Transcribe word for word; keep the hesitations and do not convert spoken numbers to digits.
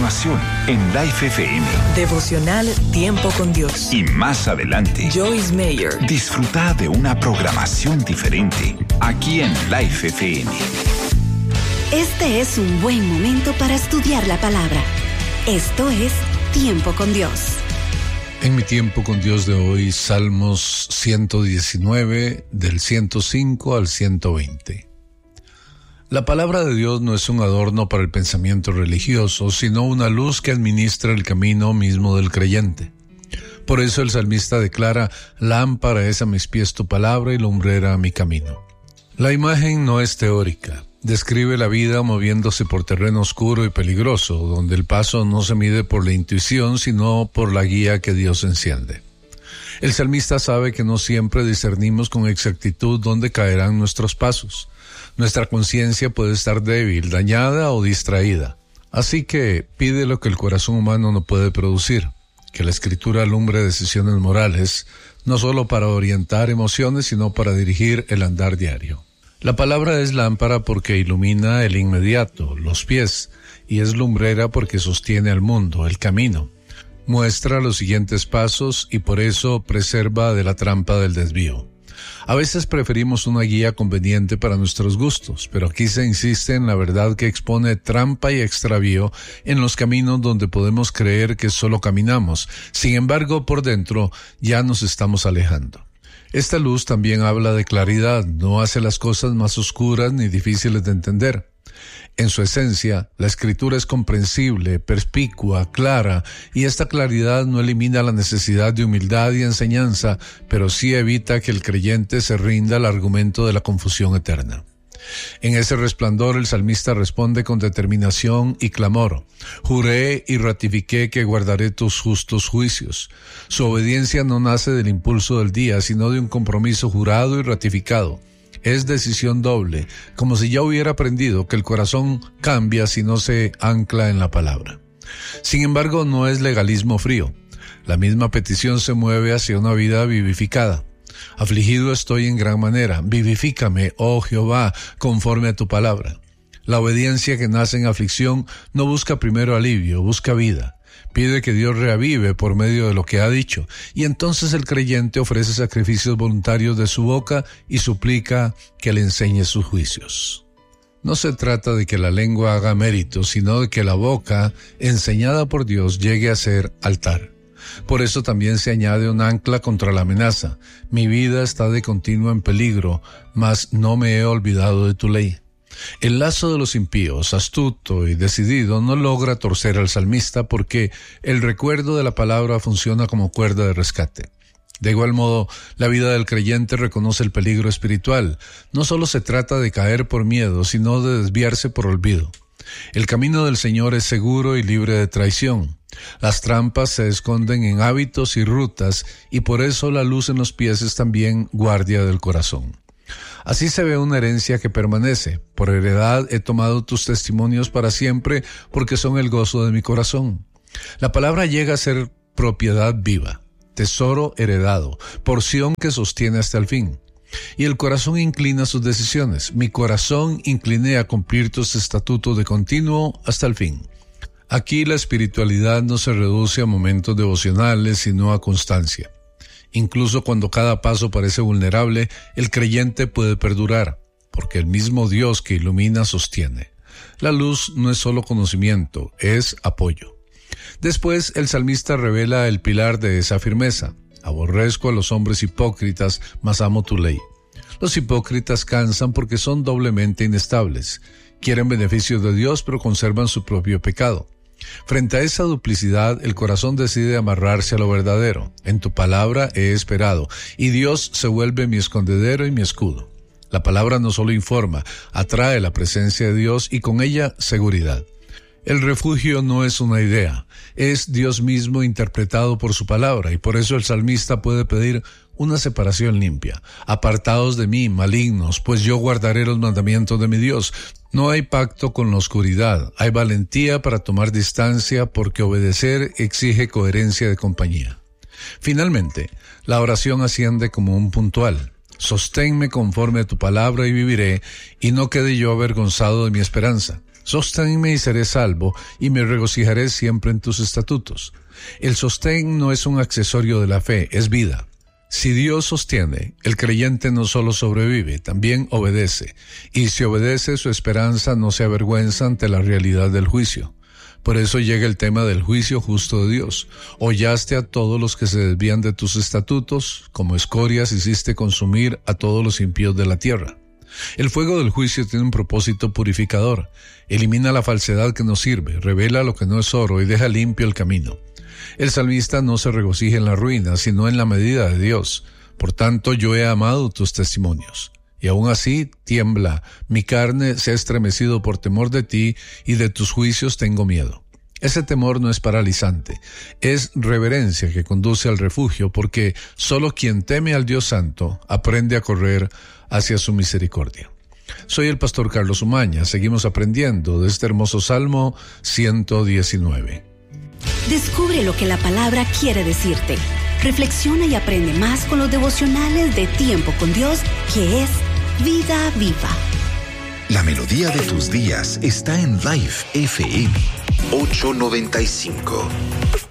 continuación en Life F M. Devocional Tiempo con Dios. Y más adelante, Joyce Meyer. Disfruta de una programación diferente aquí en Life F M. Este es un buen momento para estudiar la palabra. Esto es Tiempo con Dios. En mi tiempo con Dios de hoy, Salmos ciento diecinueve, del ciento cinco al ciento veinte. La palabra de Dios no es un adorno para el pensamiento religioso, sino una luz que administra el camino mismo del creyente. Por eso el salmista declara: lámpara es a mis pies tu palabra y lumbrera a mi camino. La imagen no es teórica. Describe la vida moviéndose por terreno oscuro y peligroso, donde el paso no se mide por la intuición, sino por la guía que Dios enciende. El salmista sabe que no siempre discernimos con exactitud dónde caerán nuestros pasos. Nuestra conciencia puede estar débil, dañada o distraída. Así que pide lo que el corazón humano no puede producir, que la Escritura alumbre decisiones morales, no solo para orientar emociones, sino para dirigir el andar diario. La palabra es lámpara porque ilumina el inmediato, los pies, y es lumbrera porque sostiene al mundo, el camino. Muestra los siguientes pasos y por eso preserva de la trampa del desvío. A veces preferimos una guía conveniente para nuestros gustos, pero aquí se insiste en la verdad que expone trampa y extravío en los caminos donde podemos creer que solo caminamos. Sin embargo, por dentro ya nos estamos alejando. Esta luz también habla de claridad, no hace las cosas más oscuras ni difíciles de entender. En su esencia, la Escritura es comprensible, perspicua, clara, y esta claridad no elimina la necesidad de humildad y enseñanza, pero sí evita que el creyente se rinda al argumento de la confusión eterna. En ese resplandor el salmista responde con determinación y clamor: juré y ratifiqué que guardaré tus justos juicios. Su obediencia no nace del impulso del día, sino de un compromiso jurado y ratificado. Es decisión doble, como si ya hubiera aprendido que el corazón cambia si no se ancla en la palabra. Sin embargo, no es legalismo frío. La misma petición se mueve hacia una vida vivificada. Afligido estoy en gran manera, vivifícame, oh Jehová, conforme a tu palabra. La obediencia que nace en aflicción no busca primero alivio, busca vida. Pide que Dios reavive por medio de lo que ha dicho, y entonces el creyente ofrece sacrificios voluntarios de su boca y suplica que le enseñe sus juicios. No se trata de que la lengua haga mérito, sino de que la boca, enseñada por Dios, llegue a ser altar. Por eso también se añade un ancla contra la amenaza. Mi vida está de continuo en peligro, mas no me he olvidado de tu ley. El lazo de los impíos, astuto y decidido, no logra torcer al salmista porque el recuerdo de la palabra funciona como cuerda de rescate. De igual modo, la vida del creyente reconoce el peligro espiritual. No solo se trata de caer por miedo, sino de desviarse por olvido. El camino del Señor es seguro y libre de traición. Las trampas se esconden en hábitos y rutas, y por eso la luz en los pies es también guardia del corazón. Así se ve una herencia que permanece. Por heredad he tomado tus testimonios para siempre, porque son el gozo de mi corazón. La palabra llega a ser propiedad viva, tesoro heredado, porción que sostiene hasta el fin. Y el corazón inclina sus decisiones. Mi corazón incliné a cumplir tus estatutos de continuo hasta el fin. Aquí la espiritualidad no se reduce a momentos devocionales, sino a constancia. Incluso cuando cada paso parece vulnerable, el creyente puede perdurar, porque el mismo Dios que ilumina sostiene. La luz no es solo conocimiento, es apoyo. Después, el salmista revela el pilar de esa firmeza. Aborrezco a los hombres hipócritas, mas amo tu ley. Los hipócritas cansan porque son doblemente inestables. Quieren beneficios de Dios, pero conservan su propio pecado. Frente a esa duplicidad, el corazón decide amarrarse a lo verdadero. En tu palabra he esperado, y Dios se vuelve mi escondedero y mi escudo. La palabra no solo informa, atrae la presencia de Dios y con ella seguridad. El refugio no es una idea, es Dios mismo interpretado por su palabra, y por eso el salmista puede pedir una separación limpia. Apartaos de mí, malignos, pues yo guardaré los mandamientos de mi Dios. No hay pacto con la oscuridad, hay valentía para tomar distancia, porque obedecer exige coherencia de compañía. Finalmente, la oración asciende como un puntual. Sosténme conforme a tu palabra y viviré, y no quede yo avergonzado de mi esperanza. Sosténme y seré salvo, y me regocijaré siempre en tus estatutos. El sostén no es un accesorio de la fe, es vida. Si Dios sostiene, el creyente no solo sobrevive, también obedece. Y si obedece, su esperanza no se avergüenza ante la realidad del juicio. Por eso llega el tema del juicio justo de Dios. Hollaste a todos los que se desvían de tus estatutos, como escorias hiciste consumir a todos los impíos de la tierra. El fuego del juicio tiene un propósito purificador. Elimina la falsedad que no sirve, revela lo que no es oro y deja limpio el camino. El salmista no se regocija en la ruina, sino en la medida de Dios. Por tanto, yo he amado tus testimonios. Y aún así tiembla, mi carne se ha estremecido por temor de ti, y de tus juicios tengo miedo. Ese temor no es paralizante, es reverencia que conduce al refugio, porque solo quien teme al Dios Santo aprende a correr hacia su misericordia. Soy el pastor Carlos Umaña, seguimos aprendiendo de este hermoso Salmo ciento diecinueve. Descubre lo que la palabra quiere decirte. Reflexiona y aprende más con los devocionales de Tiempo con Dios, que es Vida Viva. La melodía de tus días está en Life F M ochocientos noventa y cinco.